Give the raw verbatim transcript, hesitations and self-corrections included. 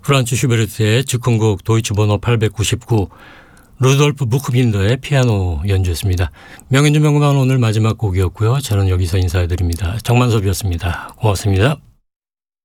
프란츠 슈베르트의 즉흥곡 도이치 번호 팔백구십구, 루돌프 부크빈더의 피아노 연주였습니다. 명연주 명반 오늘 마지막 곡이었고요. 저는 여기서 인사드립니다. 정만섭이었습니다. 고맙습니다.